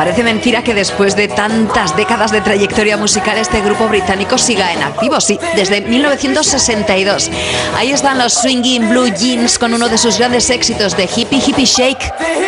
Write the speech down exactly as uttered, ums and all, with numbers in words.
Parece mentira que después de tantas décadas de trayectoria musical este grupo británico siga en activo, sí, desde mil novecientos sesenta y dos. Ahí están los Swinging Blue Jeans con uno de sus grandes éxitos de Hippie Hippie Shake.